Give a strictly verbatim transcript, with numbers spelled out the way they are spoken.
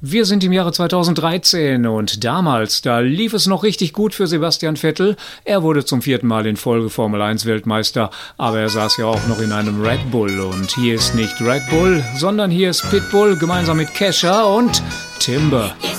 Wir sind im Jahre zweitausenddreizehn und damals, da lief es noch richtig gut für Sebastian Vettel. Er wurde zum vierten Mal in Folge Formel eins Weltmeister, aber er saß ja auch noch in einem Red Bull. Und hier ist nicht Red Bull, sondern hier ist Pitbull gemeinsam mit Kesha und Timber.